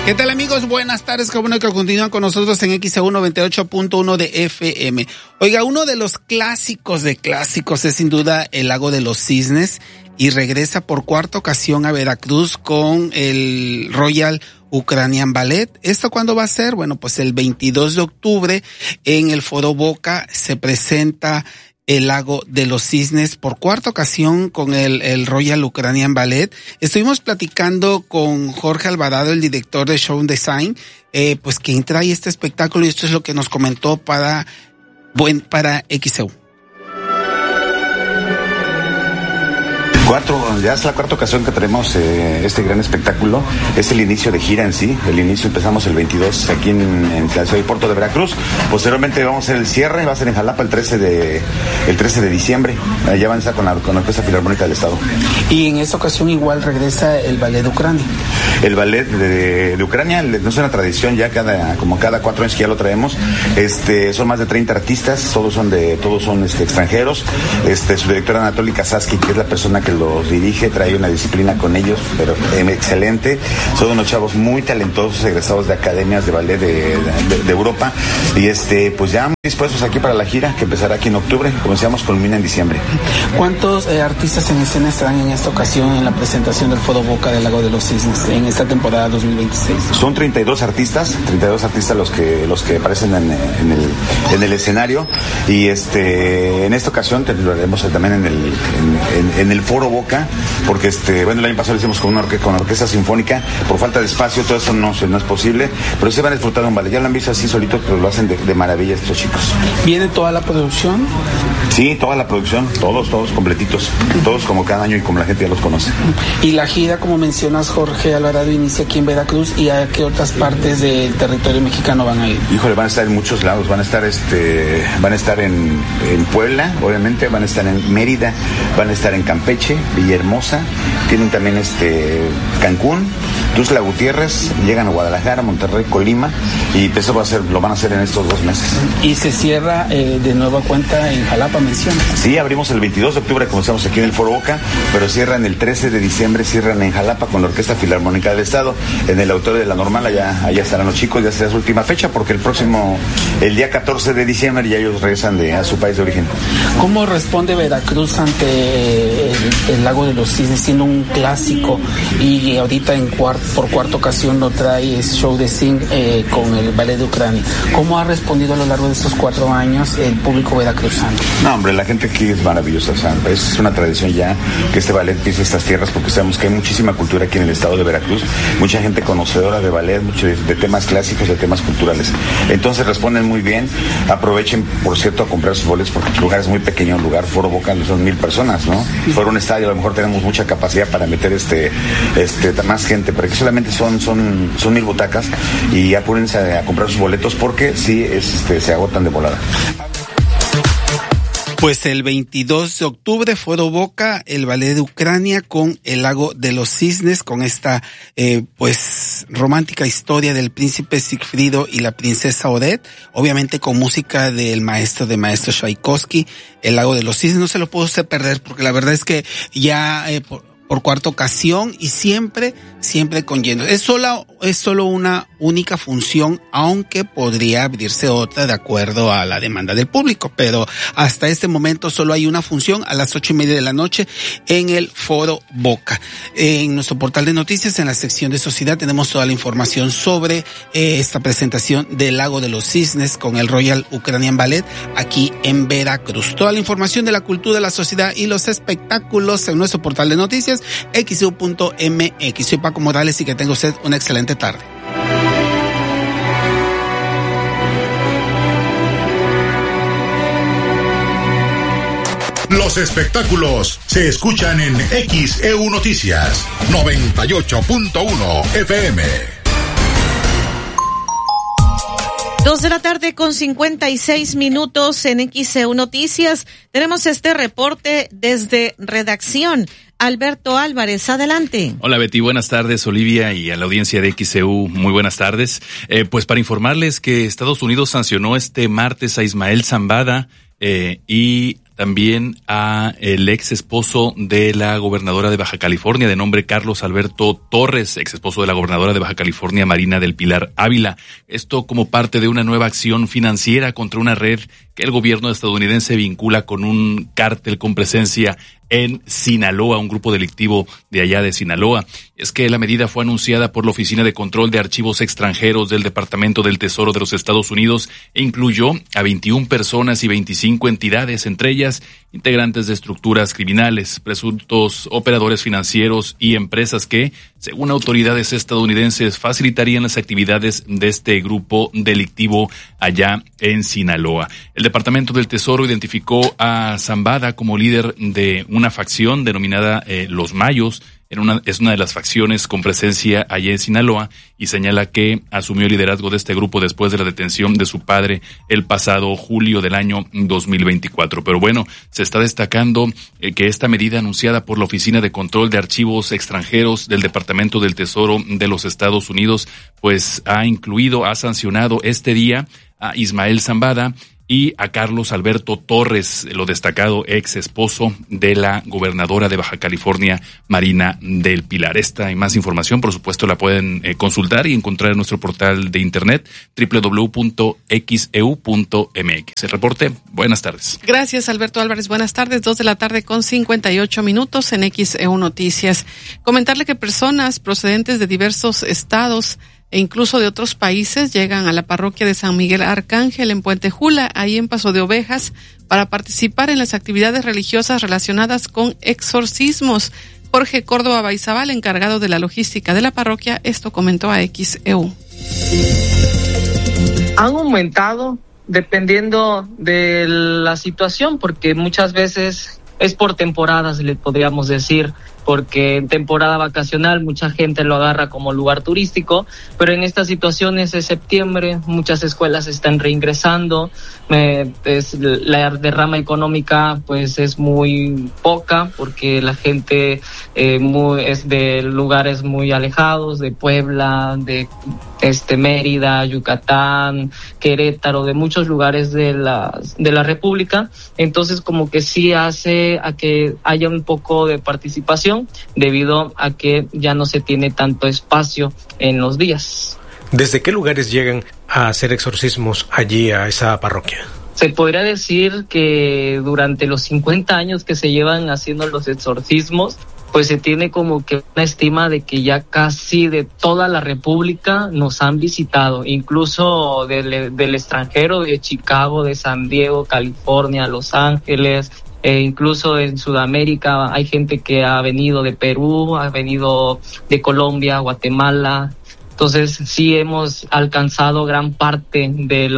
¿Qué tal, amigos? Buenas tardes, qué bueno que continúan con nosotros en XEU 98.1 de FM. Oiga, uno de los clásicos de clásicos es sin duda el Lago de los Cisnes y regresa por cuarta ocasión a Veracruz con el Royal Ukrainian Ballet. ¿Esto cuándo va a ser? Bueno, pues el 22 de octubre en el Foro Boca se presenta el Lago de los Cisnes por cuarta ocasión con el Royal Ukrainian Ballet. Estuvimos platicando con Jorge Alvarado, el director de Show Design, pues quien trae este espectáculo, y esto es lo que nos comentó para XEU. Ya es la cuarta ocasión que tenemos este gran espectáculo. Es el inicio de gira en sí. El inicio empezamos el 22 aquí en la ciudad y puerto de Veracruz. Posteriormente vamos a hacer el cierre, va a ser en Jalapa el 13 de diciembre. Allá van a estar con la Orquesta Filarmónica del Estado. Y en esta ocasión igual regresa el ballet de Ucrania. El ballet de Ucrania no es una tradición, ya cada 4 años que ya lo traemos. Son más de 30 artistas, todos son extranjeros. Su directora Anatoly Kasatsky, que es la persona que los dirige, trae una disciplina con ellos, pero excelente. Son unos chavos muy talentosos, egresados de academias de ballet de Europa, y pues ya muy dispuestos aquí para la gira que empezará aquí en octubre. Comenzamos, culmina en diciembre. ¿Cuántos artistas en escena estarán en esta ocasión en la presentación del Foro Boca del Lago de los Cisnes en esta temporada 2026? Son 32 artistas los que aparecen en el escenario, y en esta ocasión lo haremos también en el Foro Boca, porque el año pasado lo hicimos con orquesta sinfónica. Por falta de espacio todo eso no es posible, pero sí van a disfrutar de un ballet. Ya lo han visto así solitos, pero lo hacen de maravilla estos chicos. ¿Viene toda la producción? Sí, toda la producción, todos completitos, todos como cada año y como la gente ya los conoce. Y la gira, como mencionas, Jorge Alvarado, inicia aquí en Veracruz, ¿y a qué otras partes del territorio mexicano van a ir? Híjole, van a estar en muchos lados, van a estar en Puebla, obviamente, van a estar en Mérida, van a estar en Campeche, Villahermosa, tienen también Cancún, Tuxtla Gutiérrez, llegan a Guadalajara, Monterrey, Colima, y eso lo van a hacer en estos 2 meses. Y se cierra de nueva cuenta en Jalapa, mencionas. Sí, abrimos el 22 de octubre, como estamos aquí en el Foro Boca, pero cierran el 13 de diciembre, cierran en Jalapa con la Orquesta Filarmónica del Estado, en el Auditorio de la Normal. Allá estarán los chicos, ya será su última fecha, porque el día 14 de diciembre ya ellos regresan a su país de origen. ¿Cómo responde Veracruz ante el Lago de los Cisnes, siendo un clásico, y ahorita por cuarta ocasión lo trae Show Design con el ballet de Ucrania? ¿Cómo ha respondido a lo largo de estos 4 años el público veracruzano? No, hombre, la gente aquí es maravillosa. O sea, es una tradición ya que este ballet pise estas tierras, porque sabemos que hay muchísima cultura aquí en el estado de Veracruz, mucha gente conocedora de ballet, mucho de temas clásicos, de temas culturales. Entonces responden muy bien. Aprovechen, por cierto, a comprar sus boletos, porque el lugar es muy pequeño, el lugar Foro Boca son 1,000 personas, ¿no? Si fuera un estadio, a lo mejor tenemos mucha capacidad para meter más gente, pero aquí solamente son 1,000 butacas, y apúrense a comprar sus boletos, porque sí se agotan de volada. Pues el 22 de octubre, Foro Boca, el ballet de Ucrania con el Lago de los Cisnes, con esta romántica historia del príncipe Sigfrido y la princesa Odette, obviamente con música del maestro Tchaikovsky. El Lago de los Cisnes no se lo puede usted perder, porque la verdad es que ya por cuarta ocasión, y siempre con lleno. Es solo una única función, aunque podría abrirse otra de acuerdo a la demanda del público, pero hasta este momento solo hay una función a las 8:30 de la noche en el Foro Boca. En nuestro portal de noticias, en la sección de sociedad, tenemos toda la información sobre esta presentación del Lago de los Cisnes con el Royal Ukrainian Ballet aquí en Veracruz. Toda la información de la cultura, la sociedad y los espectáculos en nuestro portal de noticias, xeu.mx. Soy Paco Morales, y que tenga usted una excelente tarde. Los espectáculos se escuchan en XEU Noticias 98.1 FM. 2:56 p.m. en XEU Noticias. Tenemos este reporte desde redacción. Alberto Álvarez, adelante. Hola Betty, buenas tardes, Olivia, y a la audiencia de XEU, muy buenas tardes. Pues para informarles que Estados Unidos sancionó este martes a Ismael Zambada y también a el ex esposo de la gobernadora de Baja California, de nombre Carlos Alberto Torres, ex esposo de la gobernadora de Baja California, Marina del Pilar Ávila. Esto como parte de una nueva acción financiera contra una red que el gobierno estadounidense vincula con un cártel con presencia en Sinaloa, un grupo delictivo de allá de Sinaloa. Es que la medida fue anunciada por la Oficina de Control de Archivos Extranjeros del Departamento del Tesoro de los Estados Unidos e incluyó a 21 personas y 25 entidades, entre ellas integrantes de estructuras criminales, presuntos operadores financieros y empresas que, según autoridades estadounidenses, facilitarían las actividades de este grupo delictivo allá en Sinaloa. El Departamento del Tesoro identificó a Zambada como líder de una facción denominada Los Mayos. Es una de las facciones con presencia allá en Sinaloa y señala que asumió el liderazgo de este grupo después de la detención de su padre el pasado julio del año 2024. Pero bueno, se está destacando que esta medida anunciada por la Oficina de Control de Archivos Extranjeros del Departamento del Tesoro de los Estados Unidos, pues ha sancionado este día a Ismael Zambada y a Carlos Alberto Torres, lo destacado ex esposo de la gobernadora de Baja California, Marina del Pilar. Esta y más información, por supuesto, la pueden consultar y encontrar en nuestro portal de internet www.xeu.mx. El reporte, buenas tardes. Gracias, Alberto Álvarez. Buenas tardes, 2:58 p.m. en XEU Noticias. Comentarle que personas procedentes de diversos estados e incluso de otros países llegan a la parroquia de San Miguel Arcángel en Puente Jula, ahí en Paso de Ovejas, para participar en las actividades religiosas relacionadas con exorcismos. Jorge Córdoba Baizabal, encargado de la logística de la parroquia, esto comentó a XEU. Han aumentado dependiendo de la situación, porque muchas veces es por temporadas, le podríamos decir, porque en temporada vacacional mucha gente lo agarra como lugar turístico, pero en estas situaciones de septiembre muchas escuelas están reingresando, la derrama económica pues es muy poca porque la gente es de lugares muy alejados, de Puebla, de Mérida, Yucatán, Querétaro, de muchos lugares de la República. Entonces como que sí hace a que haya un poco de participación debido a que ya no se tiene tanto espacio en los días. ¿Desde qué lugares llegan a hacer exorcismos allí a esa parroquia? Se podría decir que durante los 50 años que se llevan haciendo los exorcismos, pues se tiene como que una estima de que ya casi de toda la República nos han visitado, incluso del extranjero, de Chicago, de San Diego, California, Los Ángeles, incluso en Sudamérica hay gente que ha venido de Perú, ha venido de Colombia, Guatemala. Entonces sí hemos alcanzado gran parte de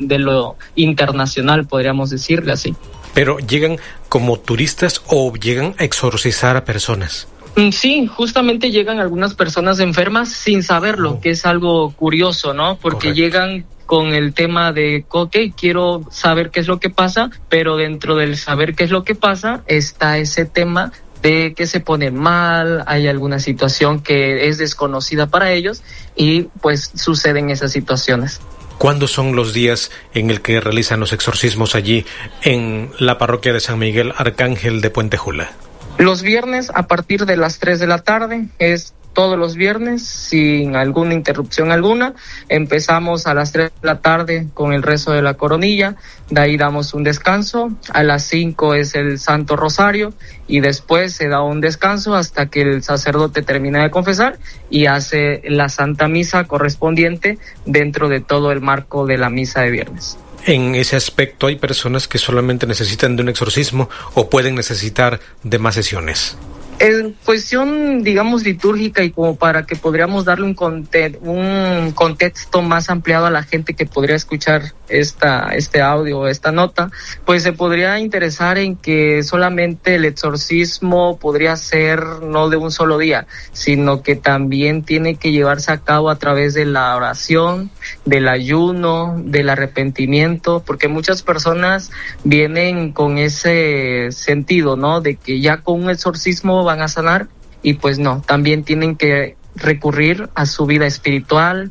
lo internacional, podríamos decirle así. ¿Pero llegan como turistas o llegan a exorcizar a personas? Sí, justamente llegan algunas personas enfermas sin saberlo, que es algo curioso, ¿no? Porque correcto, llegan con el tema de, quiero saber qué es lo que pasa, pero dentro del saber qué es lo que pasa está ese tema de que se ponen mal, hay alguna situación que es desconocida para ellos y pues suceden esas situaciones. ¿Cuándo son los días en el que realizan los exorcismos allí en la parroquia de San Miguel Arcángel de Puente Jula? Los viernes a partir de las 3 de la tarde, es todos los viernes sin alguna interrupción alguna. Empezamos a las 3 de la tarde con el rezo de la coronilla, de ahí damos un descanso, a las 5 es el Santo Rosario y después se da un descanso hasta que el sacerdote termina de confesar y hace la Santa Misa correspondiente dentro de todo el marco de la misa de viernes. En ese aspecto, ¿hay personas que solamente necesitan de un exorcismo o pueden necesitar de más sesiones? En cuestión, digamos, litúrgica y como para que podríamos darle un contexto más ampliado a la gente que podría escuchar este audio o esta nota, pues se podría interesar en que solamente el exorcismo podría ser no de un solo día, sino que también tiene que llevarse a cabo a través de la oración, del ayuno, del arrepentimiento, porque muchas personas vienen con ese sentido, ¿no? De que ya con un exorcismo van a sanar y pues no, también tienen que recurrir a su vida espiritual.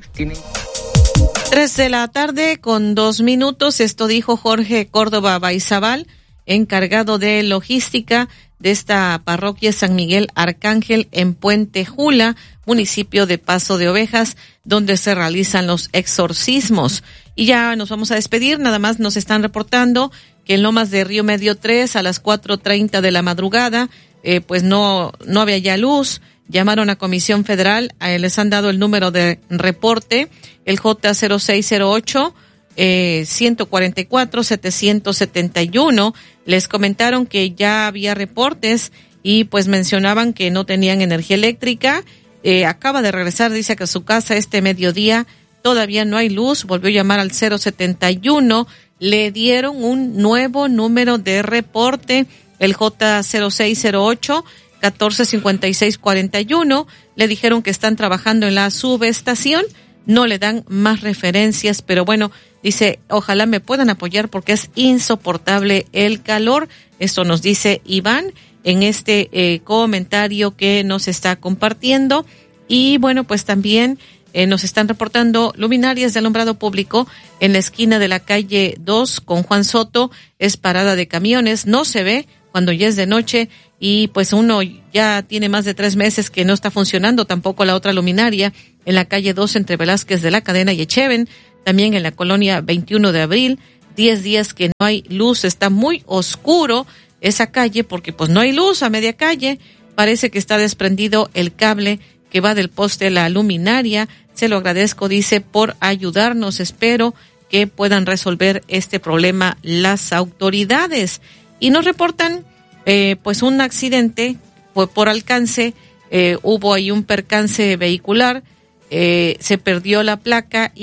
3:02 p.m, esto dijo Jorge Córdoba Baizabal, encargado de logística de esta parroquia San Miguel Arcángel en Puente Jula, municipio de Paso de Ovejas, donde se realizan los exorcismos. Y ya nos vamos a despedir, nada más nos están reportando que en Lomas de Río Medio 3 a las 4:30 de la madrugada, pues no había ya luz. Llamaron a Comisión Federal, les han dado el número de reporte, el J0608 144-771. Les comentaron que ya había reportes y pues mencionaban que no tenían energía eléctrica. Acaba de regresar, dice que a su casa este mediodía todavía no hay luz. Volvió a llamar al 071. Le dieron un nuevo número de reporte, el J0608 145641. Le dijeron que están trabajando en la subestación. No le dan más referencias, pero bueno, dice, ojalá me puedan apoyar porque es insoportable el calor. Esto nos dice Iván en este comentario que nos está compartiendo. Y bueno, pues también nos están reportando luminarias de alumbrado público en la esquina de la calle 2 con Juan Soto. Es parada de camiones, no se ve cuando ya es de noche y pues uno ya tiene más de 3 meses que no está funcionando. Tampoco la otra luminaria en la calle 2 entre Velázquez de la Cadena y Echeven, también en la colonia 21 de abril, 10 días que no hay luz, está muy oscuro esa calle porque pues no hay luz a media calle, parece que está desprendido el cable que va del poste a la luminaria. Se lo agradezco, dice, por ayudarnos, espero que puedan resolver este problema las autoridades. Y nos reportan pues un accidente por alcance, hubo ahí un percance vehicular. Se perdió la placa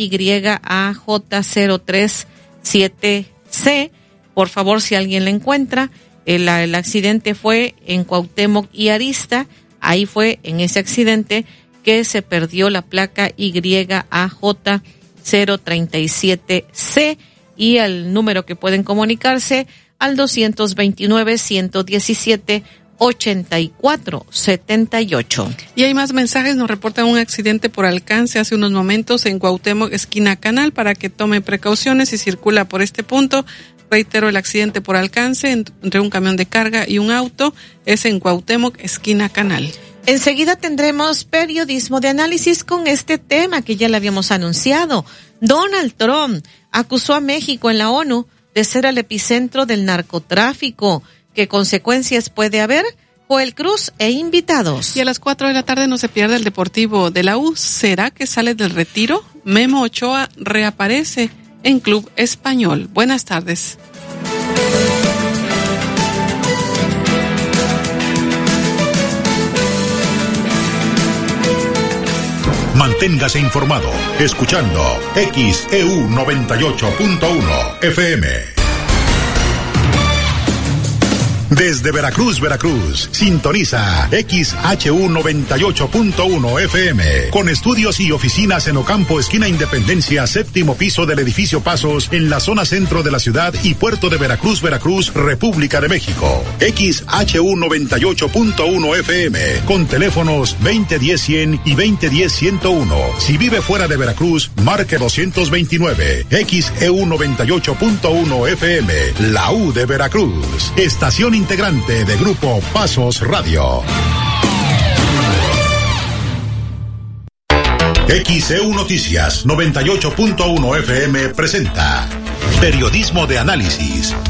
YAJ037C. Por favor, si alguien la encuentra, el accidente fue en Cuauhtémoc y Arista. Ahí fue en ese accidente que se perdió la placa YAJ037C y el número que pueden comunicarse al 229-117-8478. Y hay más mensajes, nos reportan un accidente por alcance hace unos momentos en Cuauhtémoc, esquina Canal, para que tome precauciones y circula por este punto. Reitero, el accidente por alcance entre un camión de carga y un auto es en Cuauhtémoc, esquina Canal. Enseguida tendremos periodismo de análisis con este tema que ya le habíamos anunciado. Donald Trump acusó a México en la ONU de ser el epicentro del narcotráfico. ¿Qué consecuencias puede haber? Joel Cruz e invitados. Y a las 4 de la tarde no se pierde el Deportivo de la U. ¿Será que sale del retiro? Memo Ochoa reaparece en Club Español. Buenas tardes. Manténgase informado escuchando XEU 98.1 FM. Desde Veracruz, sintoniza XHU 98.1 FM, con estudios y oficinas en Ocampo, esquina Independencia, 7º piso del edificio Pasos, en la zona centro de la ciudad y puerto de Veracruz, República de México. XHU 98.1 FM, con teléfonos 2010-100 y 2010-101. Si vive fuera de Veracruz, marque 229. XEU 98.1 FM, la U de Veracruz. Estación integrante de Grupo Pasos Radio. XEU Noticias 98.1 FM presenta periodismo de análisis